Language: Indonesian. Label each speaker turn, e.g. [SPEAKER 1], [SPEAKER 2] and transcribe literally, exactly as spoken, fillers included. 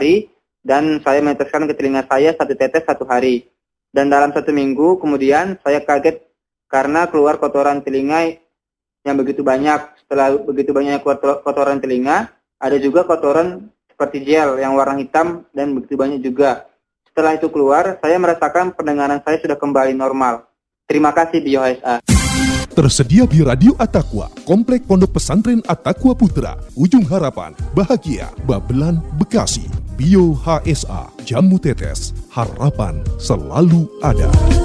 [SPEAKER 1] hari, dan saya meneteskan ke telinga saya satu tetes satu hari. Dan dalam satu minggu kemudian saya kaget karena keluar kotoran telinga yang begitu banyak. Setelah begitu banyak kotoran telinga, ada juga kotoran seperti gel yang warna hitam dan begitu banyak juga. Setelah itu keluar, saya merasakan pendengaran saya sudah kembali normal. Terima kasih Bio H S A.
[SPEAKER 2] Tersedia di Radio At-Taqwa, Komplek Pondok Pesantren At-Taqwa Putra, Ujung Harapan, Bahagia, Babelan, Bekasi. Bio H S A, Jamu Tetes, harapan selalu ada.